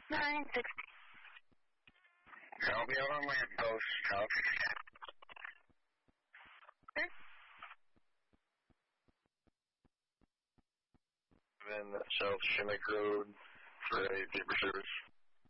960. I'll be out on lamppost. Okay. Then South Chinook Road for a paper service.